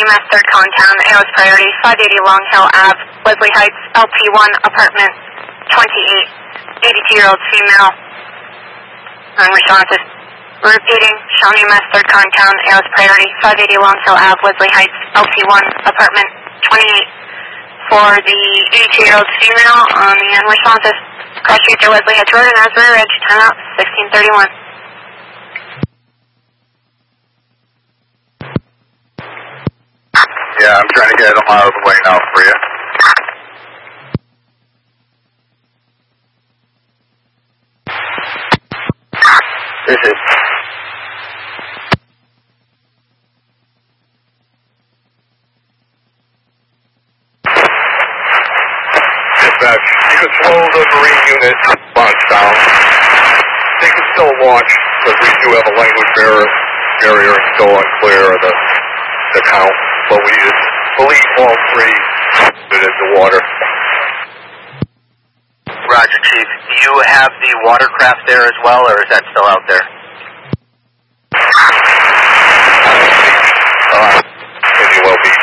Mass 3rd Contown, AOS priority, 580 Long Hill Ave, Leslie Heights, LP1, apartment 28, 82-year-old female. Unresponsive. Repeating, Shawnee Mass 3rd Contown, AOS priority, 580 Long Hill Ave, Leslie Heights, LP1, apartment 28. For the 82-year-old female on the unresponsive. Cross street to Leslie Heights Road and Asbury Ridge, timeout 1631. Yeah, I'm trying to get them out of the way now for you. This is... Dispatch, you can slow the Marine unit launch down. They can still launch, because we do have a language barrier and still unclear of the count. But we believe all three went into water. Roger, Chief. Do you have the watercraft there as well, or is that still out there? Indiwell Beach.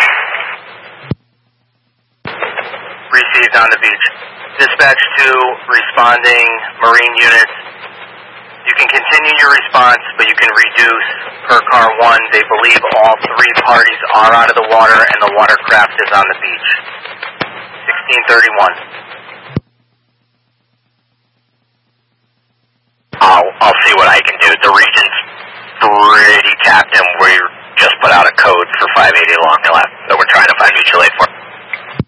Received on the beach. Dispatch to responding Marine units. You can continue your response, but you can reduce per car 1. They believe all three parties are out of the water and the watercraft is on the beach. 1631. I'll see what I can do. The region's pretty tapped and we just put out a code for 580 Long Hill Ave that we're trying to find mutual aid for.